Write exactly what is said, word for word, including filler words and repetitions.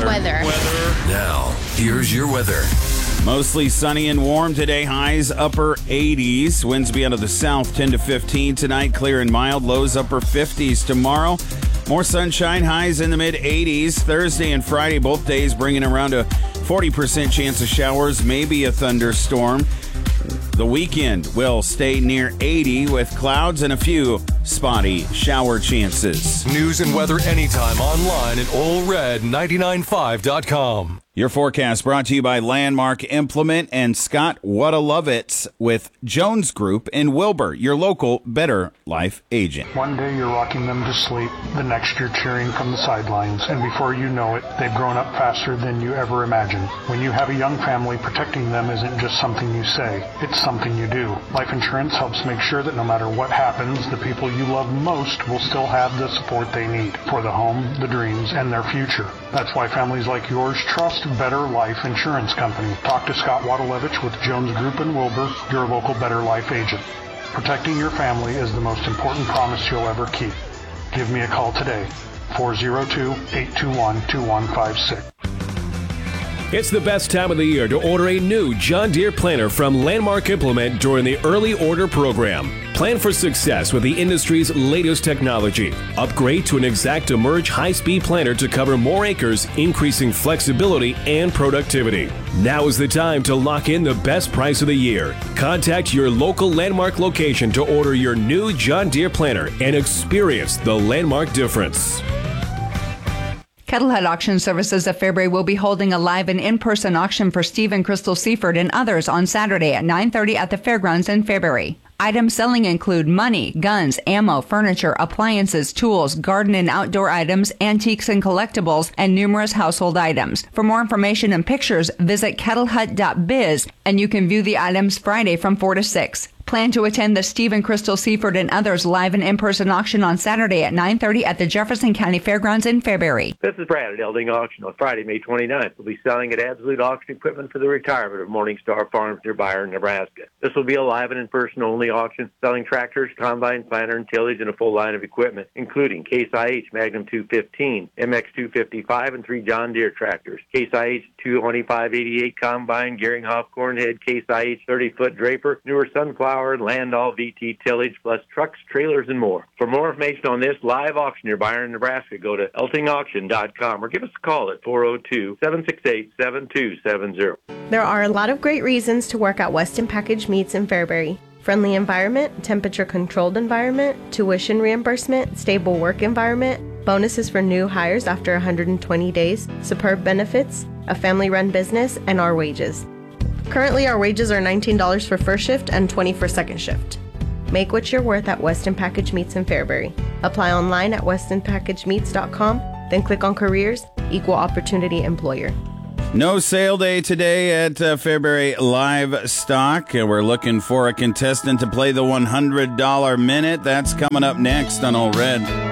Weather. Weather. Now, here's your weather. Mostly sunny and warm today. Highs upper eighties. Winds be out of the south ten to fifteen tonight. Clear and mild. Lows upper fifties tomorrow. More sunshine. Highs in the mid eighties. Thursday and Friday, both days bringing around a forty percent chance of showers. Maybe a thunderstorm. The weekend will stay near eighty with clouds and a few spotty shower chances. News and weather anytime online at Ole Red ninety-nine five dot com. Your forecast brought to you by Landmark Implement and Scott Wadalovitz with Jones Group in Wilbur, your local Better Life agent. One day you're rocking them to sleep, the next you're cheering from the sidelines, and before you know it, they've grown up faster than you ever imagined. When you have a young family, protecting them isn't just something you say, it's something you do. Life insurance helps make sure that no matter what happens, the people you love most will still have the support they need for the home, the dreams, and their future. That's why families like yours trust Better Life Insurance Company. Talk to Scott Wadalovich with Jones Group in Wilbur, your local Better Life agent. Protecting your family is the most important promise you'll ever keep. Give me a call today, four oh two, eight two one, two one five six. It's the best time of the year to order a new John Deere planter from Landmark Implement during the early order program. Plan for success with the industry's latest technology. Upgrade to an Exact Emerge high-speed planter to cover more acres, increasing flexibility and productivity. Now is the time to lock in the best price of the year. Contact your local Landmark location to order your new John Deere planter and experience the Landmark difference. Kettlehead Auction Services of Fairbury will be holding a live and in-person auction for Steve and Crystal Seaford and others on Saturday at nine thirty at the fairgrounds in Fairbury. Items selling include money, guns, ammo, furniture, appliances, tools, garden and outdoor items, antiques and collectibles, and numerous household items. For more information and pictures, visit kettlehut dot biz, and you can view the items Friday from four to six. Plan to attend the Steve and Crystal Seaford and others live and in-person auction on Saturday at nine thirty at the Jefferson County Fairgrounds in Fairbury. This is Brad at Elding Auction on Friday, May twenty-ninth. We'll be selling at Absolute Auction equipment for the retirement of Morningstar Farms near Byron, Nebraska. This will be a live and in-person only auction, selling tractors, combine, planter, and tillage, and a full line of equipment, including Case I H Magnum two fifteen, M X two fifty-five, and three John Deere tractors. Case I H two twenty-five eighty-eight combine, Geringhoff Cornhead, Case I H thirty-foot draper, newer Sunflower, and Landall V T tillage, plus trucks, trailers, and more. For more information on this live auction near Byron, Nebraska, go to elting auction dot com or give us a call at four oh two, seven six eight, seven two seven zero. There are a lot of great reasons to work at Weston Package Meats in Fairbury. Friendly environment, temperature-controlled environment, tuition reimbursement, stable work environment, bonuses for new hires after one hundred twenty days, superb benefits, a family-run business, and our wages. Currently, our wages are nineteen dollars for first shift and twenty dollars for second shift. Make what you're worth at Weston Package Meats in Fairbury. Apply online at weston package meats dot com, then click on Careers, Equal Opportunity Employer. No sale day today at uh, Fairbury Livestock. Uh, we're looking for a contestant to play the one hundred dollar minute. That's coming up next on Ole Red.